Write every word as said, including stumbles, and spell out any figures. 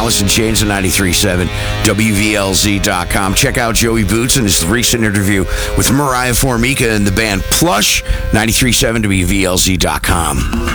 Alice in Chains on ninety-three point seven, W V L Z dot com. Check out Joey Boots and his recent interview with Mariah Formica and the band Plush, ninety-three point seven W V L Z dot com.